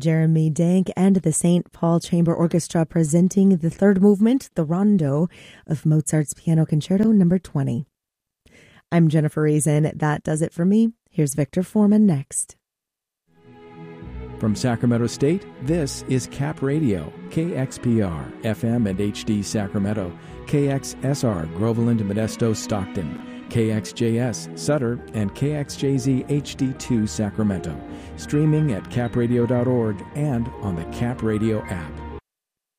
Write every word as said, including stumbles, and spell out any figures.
Jeremy Dank and the Saint Paul Chamber Orchestra presenting the third movement, the Rondo, of Mozart's Piano Concerto number twenty. I'm Jennifer Reason. That does it for me. Here's Victor Foreman next. From Sacramento State, this is Cap Radio, K X P R, F M and H D Sacramento, K X S R, Groveland, Modesto, Stockton, K X J S, Sutter, and K X J Z H D two Sacramento. Streaming at cap radio dot org and on the Cap Radio app.